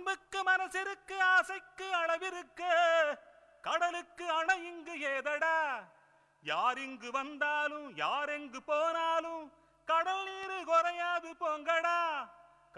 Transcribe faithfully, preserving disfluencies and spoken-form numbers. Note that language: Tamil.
அன்புக்கு மனசிற்கு ஆசைக்கு அளவிருக்கு கடலுக்கு அணை இங்கு ஏதடா யார் இங்கு வந்தாலும் யார் எங்கு போனாலும் கடல் நீரு குறையாது போங்கடா